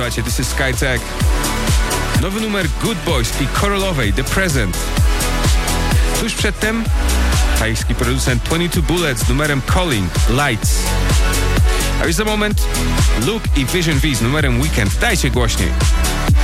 Słuchajcie, this is SkyTech. Nowy numer Good Boys i Korolowej, The Present. Tuż przedtem tajski producent 22 Bullets z numerem Calling, Lights. A już za moment Luke i Vision V z numerem Weekend. Dajcie głośniej.